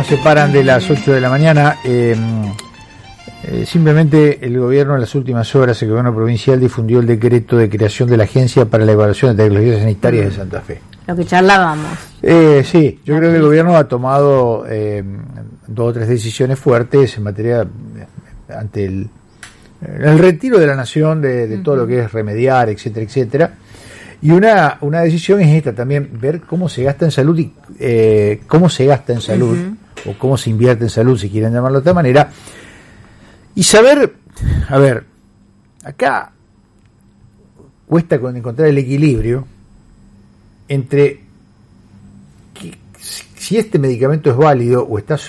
separan de las 8 de la mañana. Simplemente el gobierno en las últimas horas, el gobierno provincial difundió el decreto de creación de la Agencia para la Evaluación de Tecnologías Sanitarias de Santa Fe. Lo que charlábamos. Sí, yo creo que el gobierno ha tomado 2 o 3 decisiones fuertes en materia ante el retiro de la nación de todo lo que es remediar, etcétera, etcétera. Y una decisión es esta también, ver cómo se gasta en salud y cómo se gasta en salud, o cómo se invierte en salud, si quieren llamarlo de otra manera, y saber, a ver, acá cuesta encontrar el equilibrio entre si este medicamento es válido o está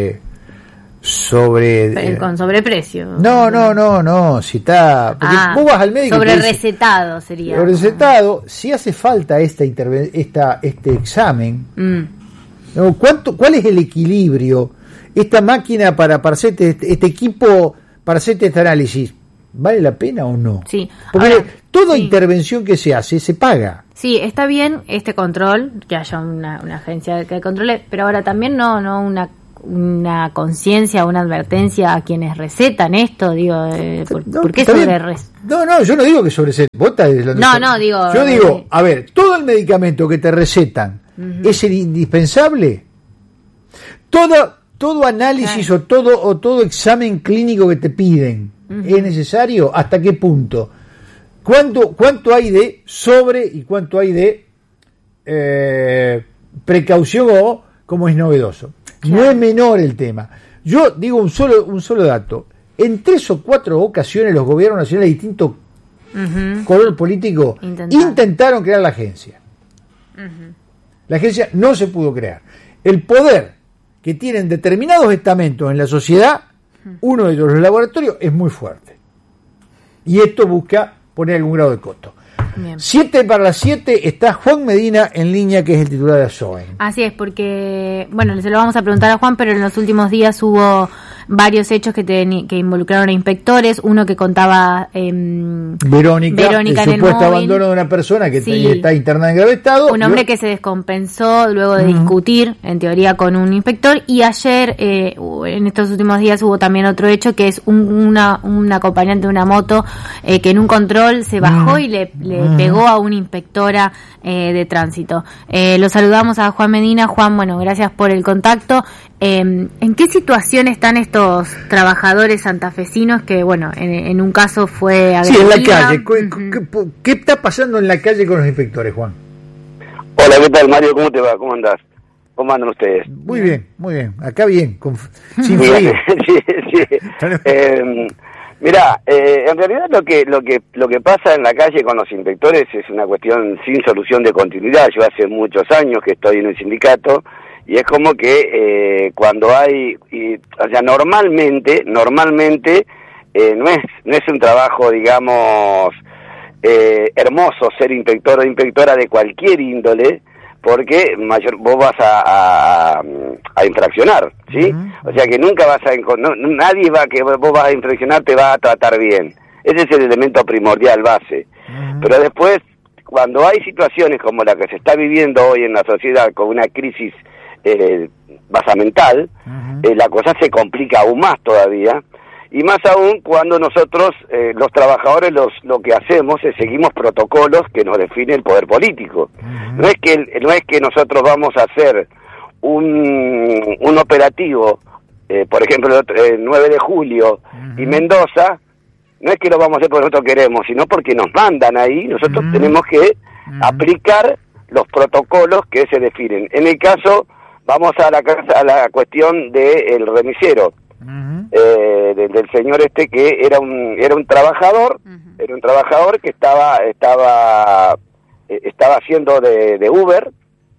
con sobreprecio. No, si está, porque vos vas al médico sobre recetado sería. Sobre recetado, si hace falta este examen, ¿no? ¿Cuál es el equilibrio? Esta máquina para hacerte este equipo para hacerte este análisis, ¿vale la pena o no? Sí. Porque ahora, toda intervención que se hace se paga. Sí, está bien este control, que haya una agencia que controle, pero ahora también no una conciencia, una advertencia a quienes recetan esto, digo, ¿por qué sobre No, yo no digo que sobre yo digo, a ver, todo el medicamento que te recetan es el indispensable. Todo análisis o todo examen clínico que te piden es necesario. ¿Hasta qué punto? ¿Cuánto hay de sobre y cuánto hay de precaución o como es novedoso? Claro. No es menor el tema. Yo digo un solo dato. En 3 o 4 ocasiones los gobiernos nacionales de distinto color político intentaron crear la agencia. La agencia no se pudo crear. El poder que tienen determinados estamentos en la sociedad, uno de ellos, los laboratorios, es muy fuerte. Y esto busca poner algún grado de costo. 7 para las 7 está Juan Medina en línea, que es el titular de ASOEN. Así es, porque, bueno, se lo vamos a preguntar a Juan, pero en los últimos días hubo varios hechos que involucraron a inspectores. Uno que contaba Verónica el supuesto abandono de una persona que está internada en grave estado. Un hombre que se descompensó luego de discutir, en teoría, con un inspector. Y ayer, en estos últimos días, hubo también otro hecho, que es un acompañante de una moto que en un control se bajó y le pegó a una inspectora de tránsito. Lo saludamos a Juan Medina. Juan, bueno, gracias por el contacto. ¿En qué situación están estos trabajadores santafesinos que, bueno, en un caso fue agresiva? Sí, en la calle. ¿Qué está pasando en la calle con los inspectores, Juan? Hola, ¿qué tal, Mario? ¿Cómo te va? ¿Cómo andás? ¿Cómo andan ustedes? Muy bien. Acá bien, sin frío. Sí. Mirá, en realidad lo que pasa en la calle con los inspectores es una cuestión sin solución de continuidad. Yo hace muchos años que estoy en un sindicato y es como que cuando hay, o sea, normalmente no es un trabajo, digamos, hermoso ser inspector o inspectora de cualquier índole, porque vos vas a infraccionar, ¿sí? O sea que nunca vas a nadie que vos vas a infraccionar te va a tratar bien. Ese es el elemento primordial, base. Pero después, cuando hay situaciones como la que se está viviendo hoy en la sociedad, con una crisis basamental, la cosa se complica aún más todavía, y más aún cuando nosotros, los trabajadores, lo que hacemos es seguimos protocolos que nos define el poder político. No es que nosotros vamos a hacer un operativo, por ejemplo, el 9 de julio y Mendoza, no es que lo vamos a hacer porque nosotros queremos, sino porque nos mandan ahí, nosotros tenemos que aplicar los protocolos que se definen. En el caso, vamos a la cuestión del remisero. Del señor que era un trabajador, que estaba haciendo de Uber,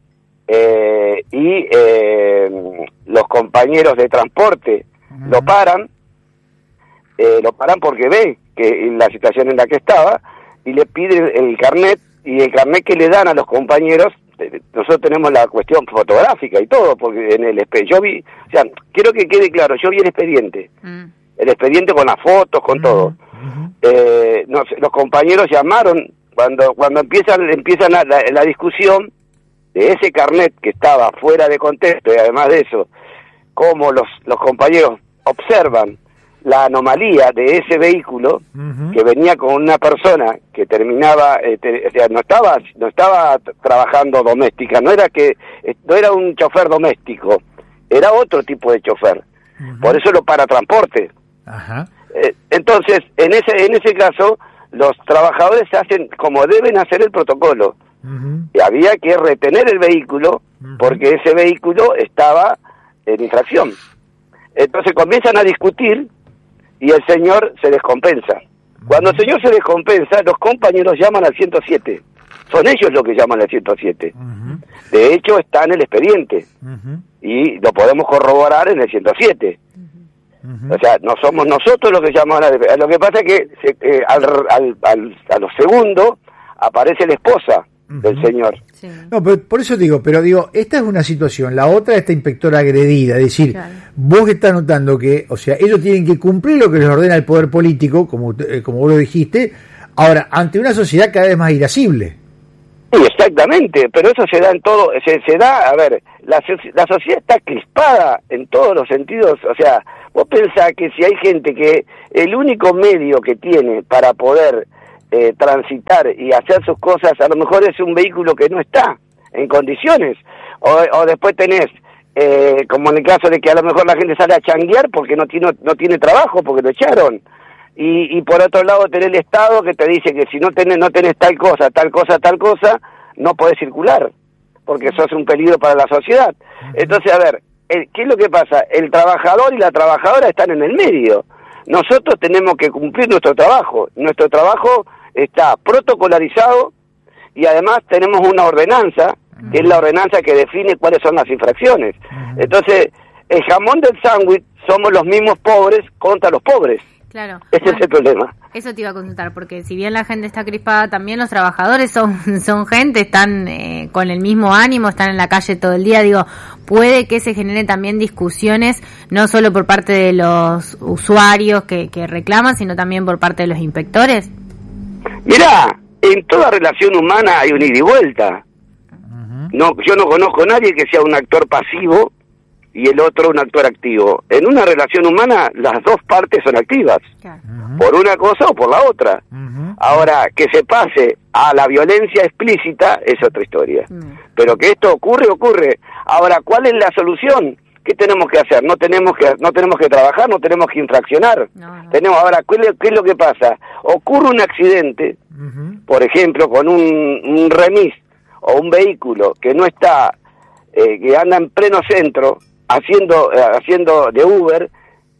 y los compañeros de transporte lo paran porque ve que la situación en la que estaba y le piden el carnet, y el carnet que le dan a los compañeros, nosotros tenemos la cuestión fotográfica y todo, porque en el yo vi, o sea, quiero que quede claro, yo vi el expediente con las fotos, con todo. Los compañeros llamaron cuando empiezan la discusión de ese carnet que estaba fuera de contexto, y además de eso cómo los compañeros observan la anomalía de ese vehículo que venía con una persona que terminaba, o sea, no estaba trabajando doméstica, no era un chofer doméstico, era otro tipo de chofer, por eso lo paratransporte. Entonces, en ese caso, los trabajadores hacen como deben hacer el protocolo, y había que retener el vehículo porque ese vehículo estaba en infracción. Entonces comienzan a discutir y el señor se descompensa. Cuando el señor se descompensa, los compañeros llaman al 107. Son ellos los que llaman al 107. De hecho, está en el expediente. Y lo podemos corroborar en el 107. O sea, no somos nosotros los que llamamos a la... Lo que pasa es que a los segundos aparece la esposa del señor. Sí. No, pero por eso digo, esta es una situación, la otra esta inspectora agredida, es decir, vos estás notando que, o sea, ellos tienen que cumplir lo que les ordena el poder político, como vos lo dijiste, ahora, ante una sociedad cada vez más irascible. Sí, exactamente, pero eso se da en todo, se da, a ver, la sociedad está crispada en todos los sentidos, o sea, vos pensás que si hay gente que el único medio que tiene para poder transitar y hacer sus cosas, a lo mejor es un vehículo que no está en condiciones, o después tenés, como en el caso de que a lo mejor la gente sale a changuear porque no tiene trabajo, porque lo echaron, y por otro lado tenés el Estado que te dice que si no tenés tal cosa, no podés circular, porque sos un peligro para la sociedad. Entonces, a ver, ¿qué es lo que pasa? El trabajador y la trabajadora están en el medio. Nosotros tenemos que cumplir nuestro trabajo. Nuestro trabajo está protocolarizado y además tenemos una ordenanza, que es la ordenanza que define cuáles son las infracciones. Entonces, el jamón del sándwich somos los mismos pobres contra los pobres. Claro. Ese es el problema. Eso te iba a consultar, porque si bien la gente está crispada, también los trabajadores son gente, están con el mismo ánimo, están en la calle todo el día. Digo, puede que se generen también discusiones, no solo por parte de los usuarios que reclaman, sino también por parte de los inspectores. Mirá, en toda relación humana hay un ida y vuelta. No, yo no conozco a nadie que sea un actor pasivo y el otro un actor activo. En una relación humana las dos partes son activas, por una cosa o por la otra. Ahora, que se pase a la violencia explícita es otra historia. Pero que esto ocurre. Ahora, ¿cuál es la solución? ¿Qué tenemos que hacer? No tenemos que trabajar, no tenemos que infraccionar. Ahora, ¿qué es lo que pasa? Ocurre un accidente, por ejemplo, con un remis o un vehículo que no está, que anda en pleno centro, haciendo de Uber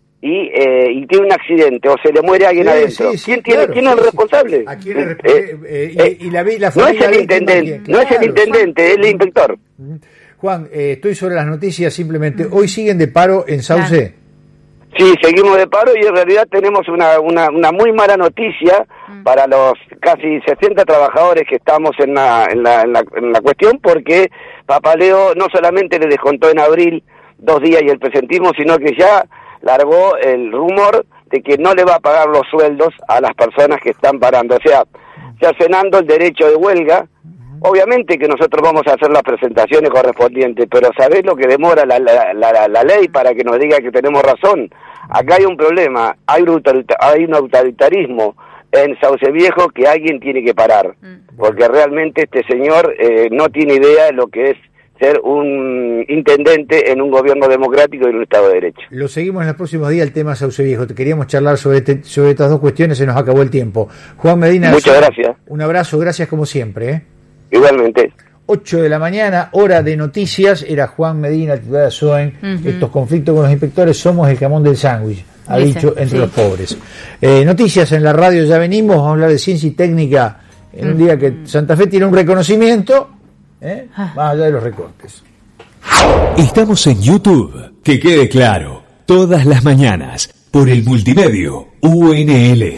y tiene un accidente o se le muere alguien adentro. ¿Quién es el responsable? ¿A quién es la no es el intendente, no es el intendente, es el inspector. Juan, estoy sobre las noticias simplemente. ¿Hoy siguen de paro en Sauce? Sí, seguimos de paro y en realidad tenemos una muy mala noticia para los casi 60 trabajadores que estamos en la cuestión, porque Papaleo no solamente le descontó en abril 2 días y el presentismo, sino que ya largó el rumor de que no le va a pagar los sueldos a las personas que están parando, o sea, cercenando el derecho de huelga. Obviamente que nosotros vamos a hacer las presentaciones correspondientes, pero ¿sabés lo que demora la ley para que nos diga que tenemos razón? Acá hay un problema, hay un autoritarismo en Sauce Viejo que alguien tiene que parar, porque realmente este señor no tiene idea de lo que es ser un intendente en un gobierno democrático y en un Estado de Derecho. Lo seguimos en los próximos días, el tema Sauce Viejo. Te queríamos charlar sobre estas dos cuestiones, se nos acabó el tiempo. Juan Medina, muchas gracias. Un abrazo, gracias como siempre. Igualmente. 8 de la mañana, hora de noticias, era Juan Medina, titular de SOEN. Estos conflictos con los inspectores, somos el jamón del sándwich, ha dicho, entre los pobres. Noticias en la radio, ya venimos, vamos a hablar de ciencia y técnica en un día que Santa Fe tiene un reconocimiento, más allá de los recortes. Estamos en YouTube, que quede claro, todas las mañanas, por el multimedio UNL.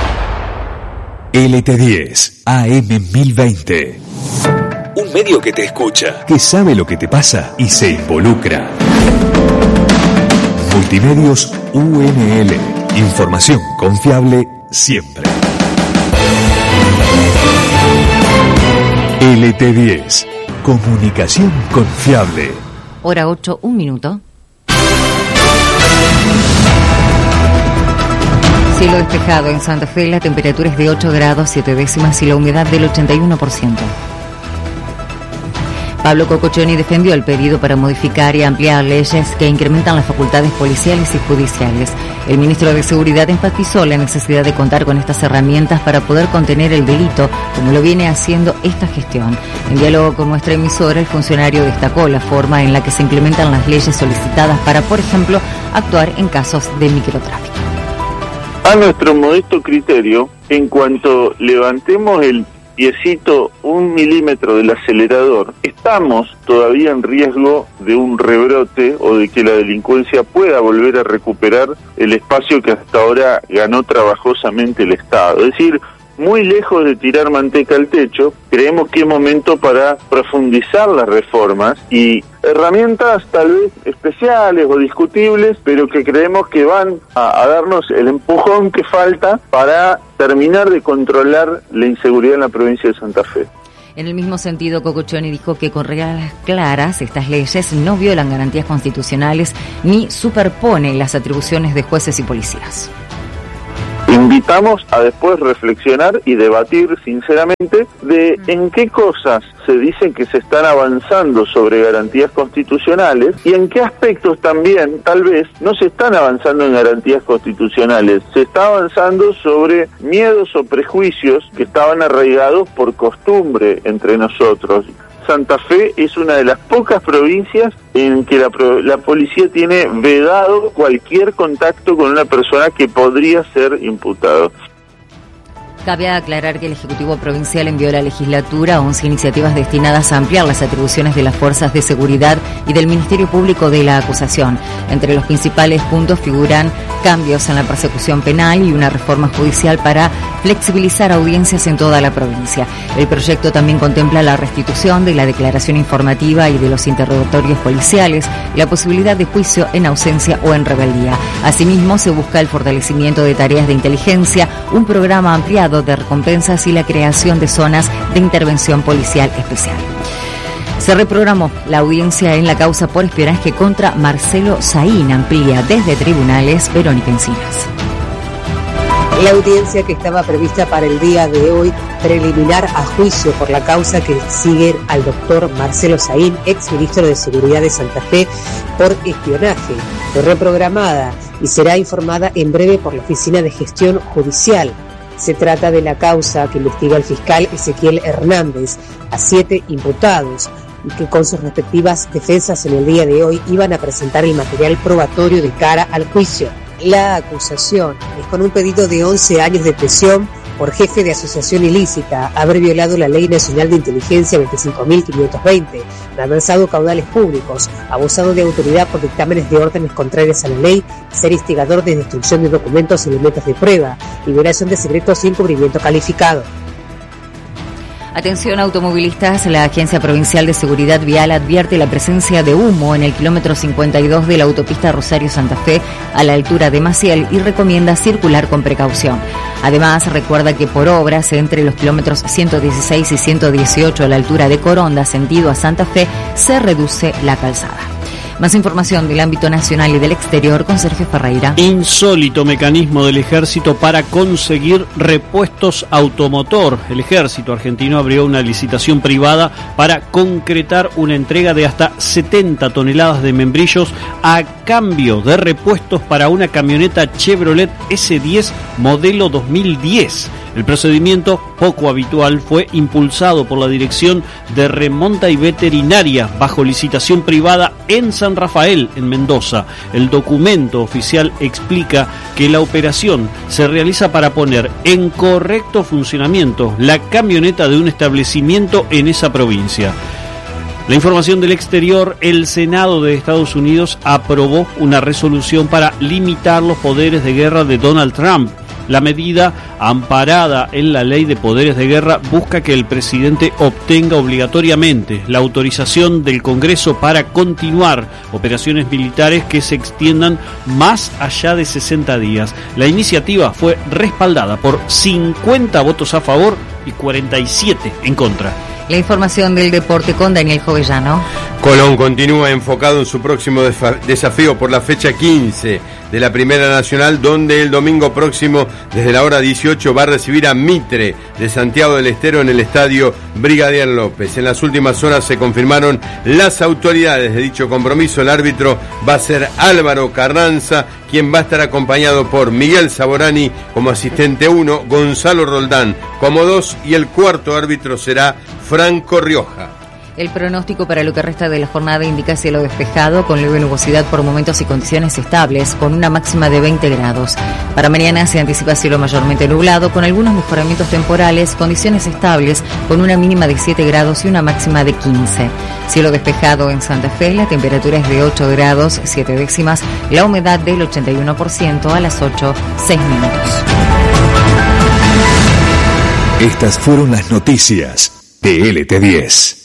LT10, AM 1020. Un medio que te escucha, que sabe lo que te pasa y se involucra. Multimedios UNL. Información confiable siempre. LT10. Comunicación confiable. Hora 8, 1 minuto. Cielo despejado en Santa Fe, la temperatura es de 8 grados 7 décimas y la humedad del 81%. Pablo Cococioni defendió el pedido para modificar y ampliar leyes que incrementan las facultades policiales y judiciales. El ministro de Seguridad enfatizó la necesidad de contar con estas herramientas para poder contener el delito, como lo viene haciendo esta gestión. En diálogo con nuestra emisora, el funcionario destacó la forma en la que se implementan las leyes solicitadas para, por ejemplo, actuar en casos de microtráfico. A nuestro modesto criterio, en cuanto levantemos el piecito 1 milímetro del acelerador, estamos todavía en riesgo de un rebrote o de que la delincuencia pueda volver a recuperar el espacio que hasta ahora ganó trabajosamente el Estado. Es decir, muy lejos de tirar manteca al techo, creemos que es momento para profundizar las reformas y herramientas tal vez especiales o discutibles, pero que creemos que van a darnos el empujón que falta para terminar de controlar la inseguridad en la provincia de Santa Fe. En el mismo sentido, Cococioni dijo que con reglas claras estas leyes no violan garantías constitucionales ni superponen las atribuciones de jueces y policías. Invitamos a después reflexionar y debatir sinceramente de en qué cosas se dice que se están avanzando sobre garantías constitucionales y en qué aspectos también tal vez no se están avanzando en garantías constitucionales. Se está avanzando sobre miedos o prejuicios que estaban arraigados por costumbre entre nosotros. Santa Fe es una de las pocas provincias en que la policía tiene vedado cualquier contacto con una persona que podría ser imputado. Cabe aclarar que el Ejecutivo Provincial envió a la legislatura 11 iniciativas destinadas a ampliar las atribuciones de las fuerzas de seguridad y del Ministerio Público de la acusación. Entre los principales puntos figuran cambios en la persecución penal y una reforma judicial para flexibilizar audiencias en toda la provincia. El proyecto también contempla la restitución de la declaración informativa y de los interrogatorios policiales, la posibilidad de juicio en ausencia o en rebeldía. Asimismo, se busca el fortalecimiento de tareas de inteligencia, un programa ampliado de recompensas y la creación de zonas de intervención policial especial. Se reprogramó la audiencia en la causa por espionaje contra Marcelo Saín, amplía desde tribunales Verónica Encinas. La audiencia que estaba prevista para el día de hoy, preliminar a juicio por la causa que sigue al doctor Marcelo Saín, ex ministro de Seguridad de Santa Fe, por espionaje, fue reprogramada y será informada en breve por la Oficina de Gestión Judicial. Se trata de la causa que investiga el fiscal Ezequiel Hernández a 7 imputados y que con sus respectivas defensas en el día de hoy iban a presentar el material probatorio de cara al juicio. La acusación es con un pedido de 11 años de prisión por jefe de asociación ilícita, haber violado la Ley Nacional de Inteligencia 25.520, malversado caudales públicos, abusado de autoridad por dictámenes de órdenes contrarias a la ley, ser instigador de destrucción de documentos y elementos de prueba, y violación de secretos sin cubrimiento calificado. Atención automovilistas, la Agencia Provincial de Seguridad Vial advierte la presencia de humo en el kilómetro 52 de la autopista Rosario-Santa Fe a la altura de Maciel y recomienda circular con precaución. Además, recuerda que por obras entre los kilómetros 116 y 118 a la altura de Coronda, sentido a Santa Fe, se reduce la calzada. Más información del ámbito nacional y del exterior con Sergio Ferreira. Insólito mecanismo del ejército para conseguir repuestos automotor. El ejército argentino abrió una licitación privada para concretar una entrega de hasta 70 toneladas de membrillos a cambio de repuestos para una camioneta Chevrolet S10 modelo 2010. El procedimiento, poco habitual, fue impulsado por la Dirección de Remonta y Veterinaria bajo licitación privada en San Rafael, en Mendoza. El documento oficial explica que la operación se realiza para poner en correcto funcionamiento la camioneta de un establecimiento en esa provincia. La información del exterior, el Senado de Estados Unidos aprobó una resolución para limitar los poderes de guerra de Donald Trump. La medida, amparada en la Ley de Poderes de Guerra, busca que el presidente obtenga obligatoriamente la autorización del Congreso para continuar operaciones militares que se extiendan más allá de 60 días. La iniciativa fue respaldada por 50 votos a favor y 47 en contra. La información del deporte con Daniel Jovellano. Colón continúa enfocado en su próximo desafío por la fecha 15 de la Primera Nacional, donde el domingo próximo, desde la hora 18, va a recibir a Mitre de Santiago del Estero en el estadio Brigadier López. En las últimas horas se confirmaron las autoridades de dicho compromiso. El árbitro va a ser Álvaro Carranza, quien va a estar acompañado por Miguel Saborani como asistente 1, Gonzalo Roldán como 2 y el cuarto árbitro será Franco Rioja. El pronóstico para lo que resta de la jornada indica cielo despejado, con leve nubosidad por momentos y condiciones estables, con una máxima de 20 grados. Para mañana se anticipa cielo mayormente nublado, con algunos mejoramientos temporales, condiciones estables, con una mínima de 7 grados y una máxima de 15. Cielo despejado en Santa Fe, la temperatura es de 8 grados, 7 décimas, la humedad del 81% a las 8:06 minutos. Estas fueron las noticias de LT10.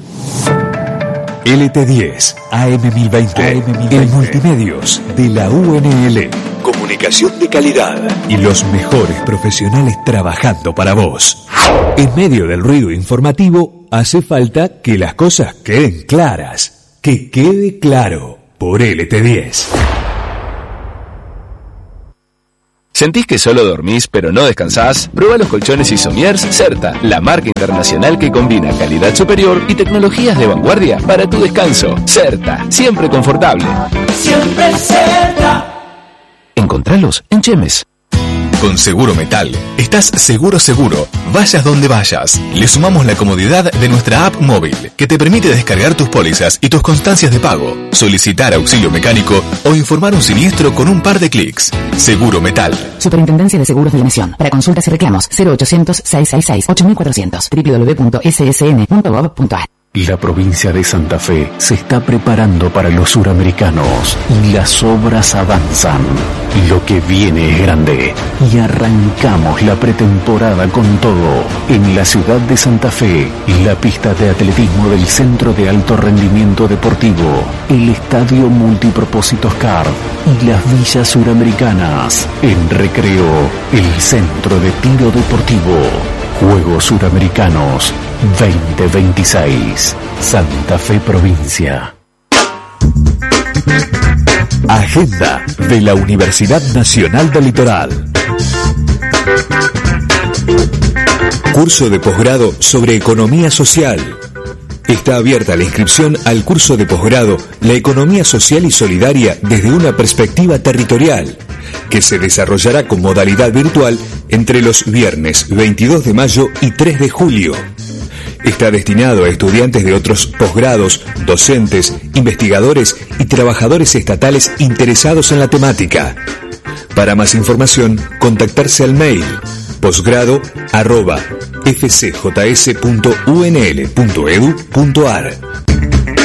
LT10, AM1020, el multimedios de la UNL. Comunicación de calidad y los mejores profesionales trabajando para vos. En medio del ruido informativo, hace falta que las cosas queden claras. Que quede claro por LT10. ¿Sentís que solo dormís pero no descansás? Prueba los colchones Isomiers Certa, la marca internacional que combina calidad superior y tecnologías de vanguardia para tu descanso. Certa, siempre confortable. Siempre Certa. Encontralos en Chemes. Con Seguro Metal, estás seguro. Vayas donde vayas. Le sumamos la comodidad de nuestra app móvil, que te permite descargar tus pólizas y tus constancias de pago, solicitar auxilio mecánico o informar un siniestro con un par de clics. Seguro Metal. Superintendencia de Seguros de la Nación. Para consultas y reclamos, 0800-666-8400, www.ssn.gov.ar. La provincia de Santa Fe se está preparando para los suramericanos y las obras avanzan. Lo que viene es grande y arrancamos la pretemporada con todo. En la ciudad de Santa Fe, la pista de atletismo del Centro de Alto Rendimiento Deportivo, el Estadio Multipropósitos CAR y las villas suramericanas. En Recreo, el Centro de Tiro Deportivo. Juegos Suramericanos 2026. Santa Fe Provincia. Agenda de la Universidad Nacional del Litoral. Curso de posgrado sobre economía social. Está abierta la inscripción al curso de posgrado La Economía Social y Solidaria desde una perspectiva territorial, que se desarrollará con modalidad virtual entre los viernes 22 de mayo y 3 de julio. Está destinado a estudiantes de otros posgrados, docentes, investigadores y trabajadores estatales interesados en la temática. Para más información, contactarse al mail posgrado@fcjs.unl.edu.ar.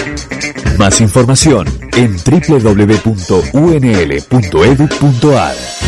Más información en www.unl.edu.ar.